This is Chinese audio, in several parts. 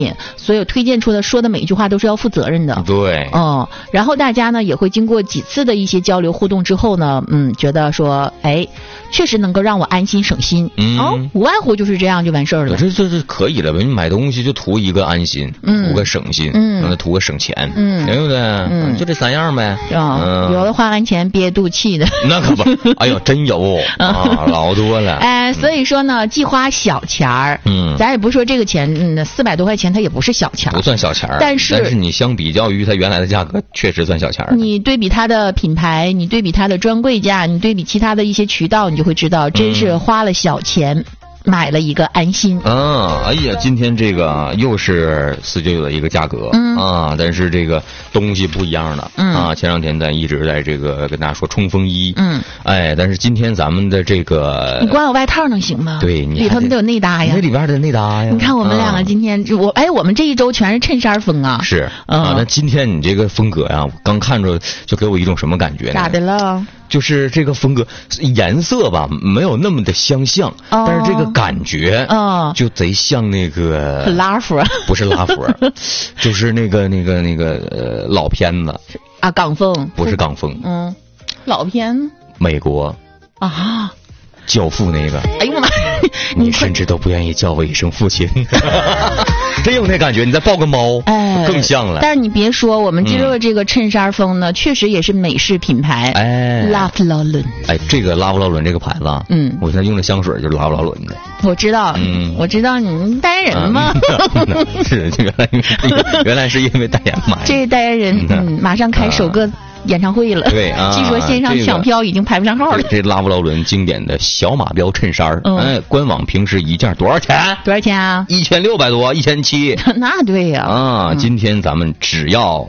所有推荐出的说的每一句话都是要负责任的。 对， 然后大家呢也会经过几次的一些交流互动之后呢，觉得说，哎，确实能够让我安心省心。无外乎就是这样就完事儿了。 这可以了呗，你买东西就图一个安心，图个省心，图个省钱，对不对？就这3样呗。 有的花完钱憋肚气的， 那可不，哎呦，真有啊，老多了。 哎，所以说呢，既花小钱儿，咱也不说这个钱，400多块钱它也不是小钱， 不算小钱，但是你相比较于它原来的价格，确实算小钱。 你对比它的品牌，你对比它的专柜价，你对比其他的一些渠道，你就会知道，真是花了小钱。买了一个安心哎呀，今天这个又是499的一个价格但是这个东西不一样了前两天咱一直在这个跟大家说冲锋衣但是今天咱们的这个你光有外套能行吗？ 对， 里头得有内搭呀， 那里边得内搭呀。 你看我们两个今天我们这一周全是衬衫风啊。 是那今天你这个风格呀，刚看着就给我一种什么感觉呢？ 咋的了？ 就是这个风格颜色吧没有那么的相像，但是这个感觉就贼像那个拉佛， 不是拉佛就是那个老片子啊，港风， 不是港风， 老片， 美国啊， 教父那个。 哎呦我妈！ 你甚至都不愿意叫我一声父亲，真有那感觉。你再抱个猫，更像了。 但是你别说，我们今儿这个衬衫风呢，确实也是美式品牌，拉夫劳伦。 这个拉夫劳伦这个牌子，我现在用的香水就是拉夫劳伦的。 我知道，我知道你代言人吗？ 是原来是因为代言买。 这代言人，马上开首个演唱会了， 对据说线上抢票已经排不上号了。 这拉夫劳伦经典的小马标衬衫，官网平时一件多少钱？ 多少钱啊 ？1600多，1700。 那对呀。 今天咱们只要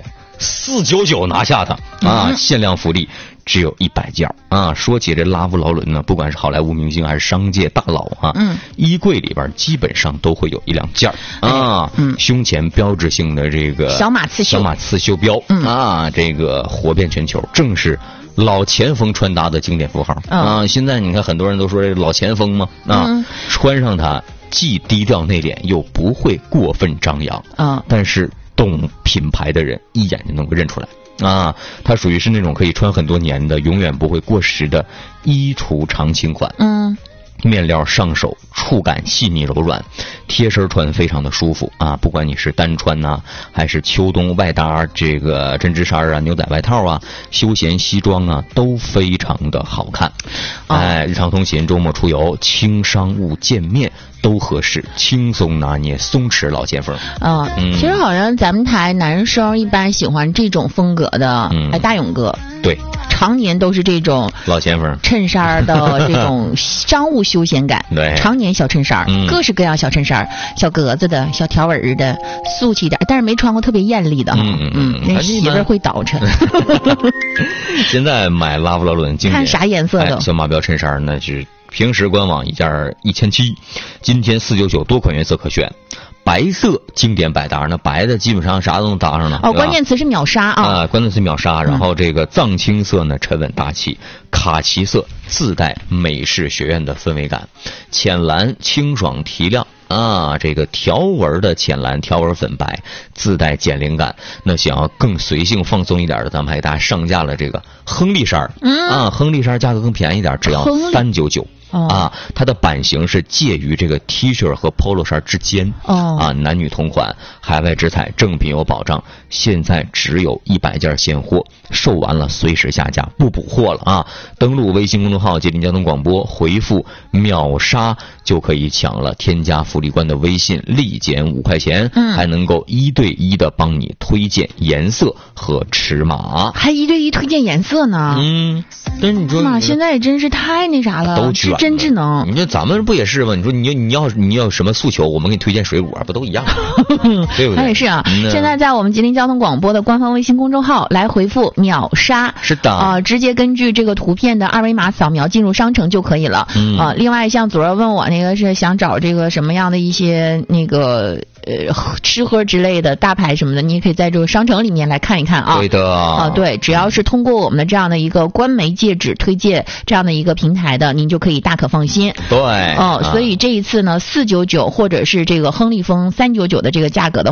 499拿下它限量福利。只有100件说起这拉夫劳伦呢，不管是好莱坞明星还是商界大佬衣柜里边基本上都会有1、2件胸前标志性的这个小马刺绣标这个火遍全球，正是老前锋穿搭的经典符号现在你看很多人都说这老前锋嘛穿上它既低调内敛又不会过分张扬但是懂品牌的人一眼就能够认出来它属于是那种可以穿很多年的永远不会过时的衣橱常青款面料上手触感细腻柔软，贴身穿非常的舒服不管你是单穿还是秋冬外搭这个针织衫牛仔外套休闲西装都非常的好看日常通勤周末出游轻商务见面都合适，轻松拿捏松弛老前锋其实好像咱们台男生一般喜欢这种风格的大勇哥对常年都是这种老前锋衬衫的这种商务休闲感对常年小衬衫各式各样小衬衫小格子的小条纹的素气点，但是没穿过特别艳丽的那媳妇儿会倒饬现在买拉夫劳伦经典看啥颜色的小马标衬衫呢是平时官网一件1700，今天499多款颜色可选。白色经典百搭，那白的基本上啥都能搭上了关键词是秒杀关键词秒杀。然后这个藏青色呢沉稳大气，卡其色自带美式学院的氛围感，浅蓝清爽提亮这个条纹的浅蓝条纹粉白自带减龄感。那想要更随性放松一点的，咱们还给大家上架了这个亨利衫亨利衫价格更便宜一点，只要399它的版型是介于这个 T 恤和 Polo 衫之间男女同款，海外直采，正品有保障。现在只有100件现货，售完了随时下架，不补货了登录微信公众号吉林交通广播，回复秒杀就可以抢了，添加福利官的微信立减5块钱还能够1对1的帮你推荐颜色和尺码， 还1对1推荐颜色呢但是你说现在也真是太那啥了， 都卷真智能。 你说咱们不也是吗？你说你要什么诉求，我们给你推荐水果，不都一样对不对？ 那也是现在在我们吉林交通广播的官方微信公众号来回复秒杀， 是的直接根据这个图片的二维码扫描进入商城就可以了另外像昨儿问我那个是想找这个什么样的一些那个吃喝之类的大牌什么的，你也可以在这个商城里面来看一看啊。 对的对，只要是通过我们的这样的一个官媒戒指推荐这样的一个平台的，您就可以大可放心。 对， 所以这一次呢，499或者是这个亨利丰399的这个价格的